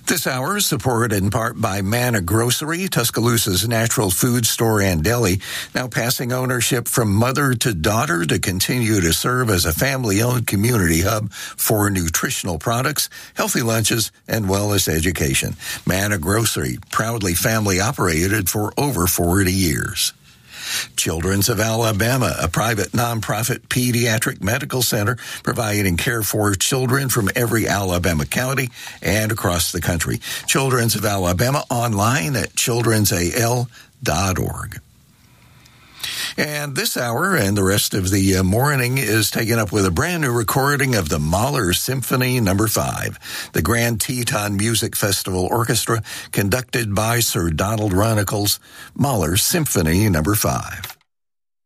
This hour is supported in part by Manna Grocery, Tuscaloosa's natural food store and deli, now passing ownership from mother to daughter to continue to serve as a family-owned community hub for nutritional products, healthy lunches, and wellness education. Manna Grocery, proudly family-operated for over 40 years. Children's of Alabama, a private nonprofit pediatric medical center providing care for children from every Alabama county and across the country. Children's of Alabama online at childrensal.org. And this hour and the rest of the morning is taken up with a brand new recording of the Mahler Symphony No. 5, the Grand Teton Music Festival Orchestra, conducted by Sir Donald Runnicles, Mahler Symphony No. 5.